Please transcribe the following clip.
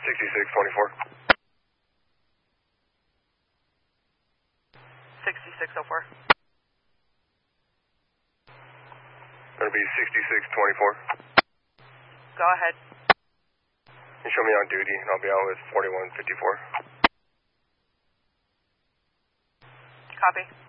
6624. 6604. Going to be 6624. Go ahead. You show me on duty, and I'll be out with 4154. Copy.